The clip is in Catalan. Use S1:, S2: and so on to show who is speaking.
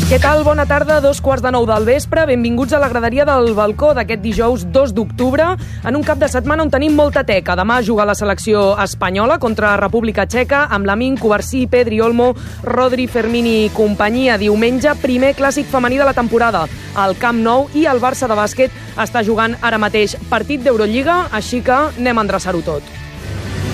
S1: Què tal? Bona tarda, 2:15 del vespre. Benvinguts a la graderia del balcó d'aquest dijous 2 d'octubre, en un cap de setmana on tenim molta teca. Demà juga la selecció espanyola contra República Txeca, amb Lamine, Cubarsí, Pedri, Olmo, Rodri, Fermín i companyia. Diumenge, primer clàssic femení de la temporada al Camp Nou, i el Barça de bàsquet està jugant ara mateix partit d'Eurolliga, així que anem a endreçar-ho tot.